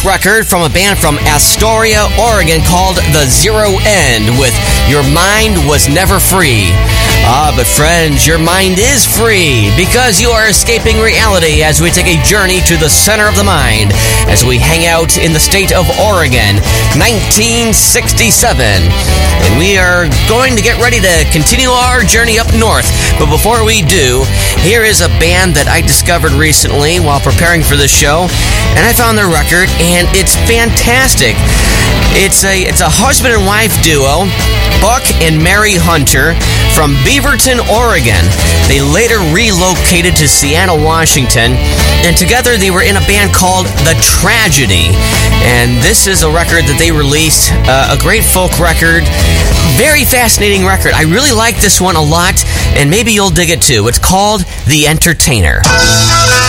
record from a band from Astoria, Oregon called The Zero End with Your Mind Was Never Free. But friends, your mind is free because you are escaping reality as we take a journey to the center of the mind as we hang out in the state of Oregon, 1967. And we are going to get ready to continue our journey up north. But before we do, here is a band that I discovered recently while preparing for this show, and I found their record, and it's fantastic. It's a husband and wife duo, Buck and Mary Hunter, from Beaverton, Oregon. They later relocated to Seattle, Washington, and together they were in a band called The Tragedy. And this is a record that they released, a great folk record, very fascinating record. I really like this one a lot, and maybe you'll dig it too. It's called The Entertainer.